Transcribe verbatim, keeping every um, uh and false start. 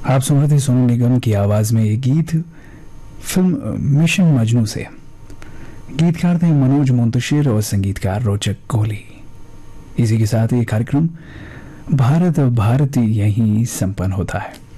आप सुन रहे थे सोनू निगम की आवाज में ये गीत फिल्म मिशन मजनू से। गीतकार थे मनोज मुंतशिर और संगीतकार रोचक कोहली। इसी के साथ ये कार्यक्रम भारत भारती यहीं संपन्न होता है।